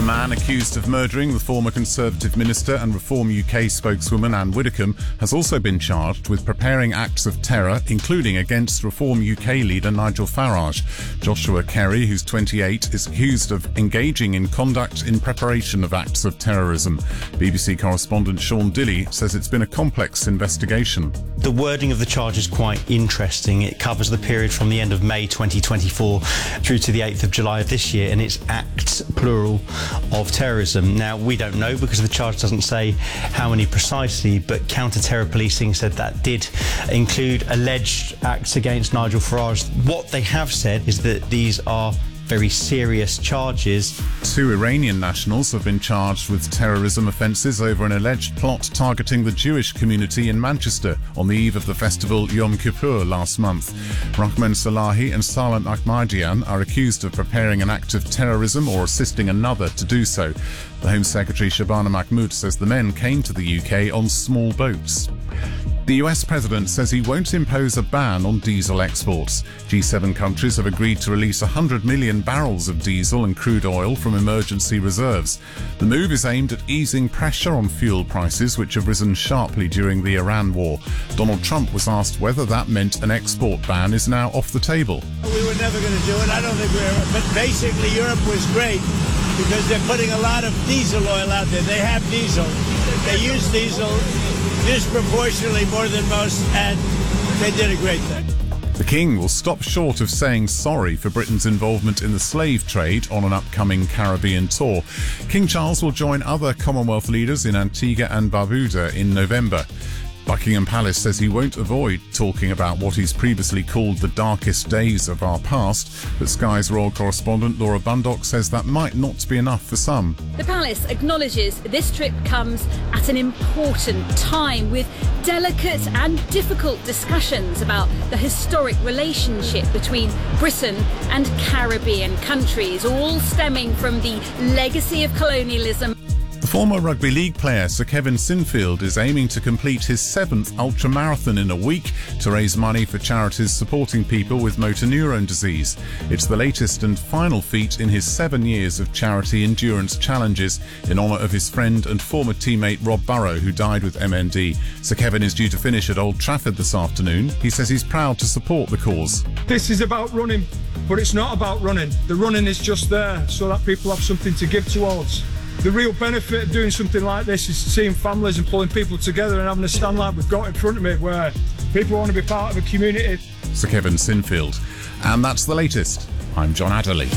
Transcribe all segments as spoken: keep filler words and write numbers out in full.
man accused of murdering the former Conservative minister and Reform U K spokeswoman Anne Widdecombe has also been charged with preparing acts of terror, including against Reform U K leader Nigel Farage. Joshua Kerry, who's twenty-eight, is accused of engaging in conduct in preparation of acts of terrorism. B B C correspondent Sean Dilley says it's been a complex investigation. The wording of the charge is quite interesting. It covers the period from the end of May twenty twenty-four through to the eighth of July of this year, and it's acts, plural, of terrorism. Now, we don't know because the charge doesn't say how many precisely, but counter-terror policing said that did include alleged acts against Nigel Farage. What they have said is that these are very serious charges. Two Iranian nationals have been charged with terrorism offences over an alleged plot targeting the Jewish community in Manchester on the eve of the festival Yom Kippur last month. Rahman Salahi and Salam Ahmadian are accused of preparing an act of terrorism or assisting another to do so. The Home Secretary Shabana Mahmood says the men came to the U K on small boats. The U S president says he won't impose a ban on diesel exports. G seven countries have agreed to release one hundred million barrels of diesel and crude oil from emergency reserves. The move is aimed at easing pressure on fuel prices, which have risen sharply during the Iran war. Donald Trump was asked whether that meant an export ban is now off the table. We were never going to do it. I don't think we were. But basically, Europe was great because they're putting a lot of diesel oil out there. They have diesel. They use diesel disproportionately more than most, and they did a great thing. The King will stop short of saying sorry for Britain's involvement in the slave trade on an upcoming Caribbean tour. King Charles will join other Commonwealth leaders in Antigua and Barbuda in November. Buckingham Palace says he won't avoid talking about what he's previously called the darkest days of our past, but Sky's royal correspondent Laura Bundock says that might not be enough for some. The palace acknowledges this trip comes at an important time with delicate and difficult discussions about the historic relationship between Britain and Caribbean countries, all stemming from the legacy of colonialism. The former rugby league player Sir Kevin Sinfield is aiming to complete his seventh ultramarathon in a week to raise money for charities supporting people with motor neurone disease. It's the latest and final feat in his seven years of charity endurance challenges in honour of his friend and former teammate Rob Burrow, who died with M N D. Sir Kevin is due to finish at Old Trafford this afternoon. He says he's proud to support the cause. This is about running, but it's not about running. The running is just there so that people have something to give towards. The real benefit of doing something like this is seeing families and pulling people together and having a stand like we've got in front of me where people want to be part of a community. Sir Kevin Sinfield. And that's the latest. I'm John Adderley.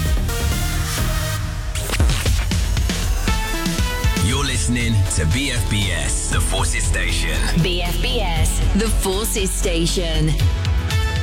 You're listening to B F B S, The Forces Station. B F B S, The Forces Station.